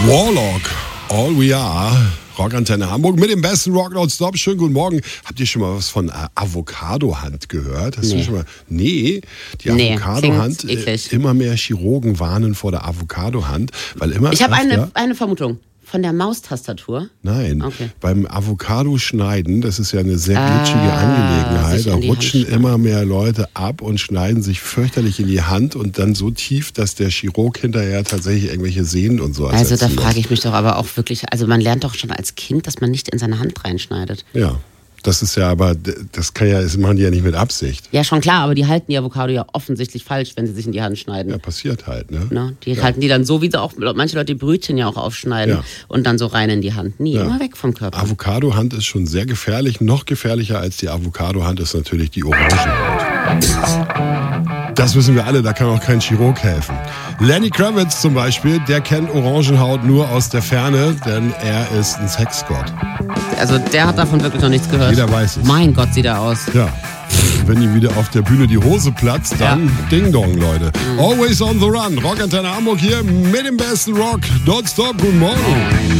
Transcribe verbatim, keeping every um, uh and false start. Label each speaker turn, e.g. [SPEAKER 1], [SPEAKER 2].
[SPEAKER 1] Warlock, All We Are, Rockantenne Hamburg mit dem besten Rock nonstop. Schönen guten Morgen. Habt ihr schon mal was von äh, Avocado-Hand gehört? Hast
[SPEAKER 2] nee.
[SPEAKER 1] du schon mal? Nee, die
[SPEAKER 2] nee,
[SPEAKER 1] Avocado-Hand. Äh, immer mehr Chirurgen warnen vor der Avocado-Hand, weil immer.
[SPEAKER 2] Ich habe eine, eine Vermutung. Von der Maustastatur?
[SPEAKER 1] Nein,
[SPEAKER 2] okay.
[SPEAKER 1] Beim Avocado-Schneiden, das ist ja eine sehr
[SPEAKER 2] ah,
[SPEAKER 1] glitschige Angelegenheit, da rutschen
[SPEAKER 2] Hand
[SPEAKER 1] immer mehr Leute ab und schneiden sich fürchterlich in die Hand und dann so tief, dass der Chirurg hinterher tatsächlich irgendwelche Sehnen und so
[SPEAKER 2] Also da
[SPEAKER 1] muss.
[SPEAKER 2] frage ich mich doch aber auch wirklich, also man lernt doch schon als Kind, dass man nicht in seine Hand reinschneidet.
[SPEAKER 1] Ja. Das ist ja aber, das kann ja, das machen die ja nicht mit Absicht.
[SPEAKER 2] Ja, schon klar, aber die halten die Avocado ja offensichtlich falsch, wenn sie sich in die Hand schneiden.
[SPEAKER 1] Ja, passiert halt, ne?
[SPEAKER 2] Na, die
[SPEAKER 1] ja.
[SPEAKER 2] halten die dann so, wie sie auch, manche Leute die Brötchen ja auch aufschneiden
[SPEAKER 1] ja.
[SPEAKER 2] und dann so rein in die Hand. Nie, ja. immer weg vom Körper.
[SPEAKER 1] Avocado-Hand ist schon sehr gefährlich. Noch gefährlicher als die Avocado-Hand ist natürlich die Orangenhand. Das wissen wir alle, da kann auch kein Chirurg helfen. Lenny Kravitz zum Beispiel, der kennt Orangenhaut nur aus der Ferne, denn er ist ein Sexgott.
[SPEAKER 2] Also der hat davon wirklich noch nichts gehört.
[SPEAKER 1] Jeder weiß es.
[SPEAKER 2] Mein Gott, sieht er aus.
[SPEAKER 1] Ja. Wenn ihm wieder auf der Bühne die Hose platzt, dann ja. Ding Dong, Leute. Mhm. Always on the run. Rockantenne Hamburg hier mit dem besten Rock. Nonstop. Guten Morgen.